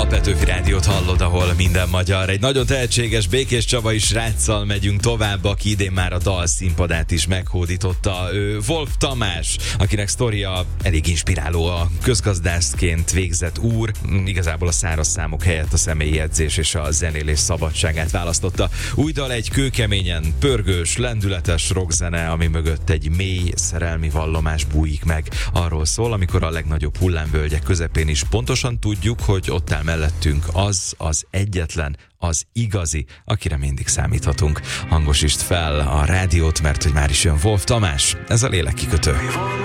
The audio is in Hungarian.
Petőfi Rádiót hallod, ahol minden magyar. Egy nagyon tehetséges Békés Csabai sráccal megyünk tovább, aki idén már a dal színpadát is meghódította. Wolf Tamás, akinek sztoria elég inspiráló, a közgazdászként végzett úr. Igazából a száraz számok helyett a személyi edzés és a zenélés szabadságát választotta. Új dal egy kőkeményen pörgős, lendületes rockzene, ami mögött egy mély szerelmi vallomás bújik meg. Arról szól, amikor a legnagyobb hullámvölgyek közepén is pontosan tudjuk, hogy ott áll mellettünk az egyetlen, az igazi, akire mindig számíthatunk. Hangosítsd fel a rádiót, mert hogy már is jön Wolf Tamás. Ez a lélekkikötő.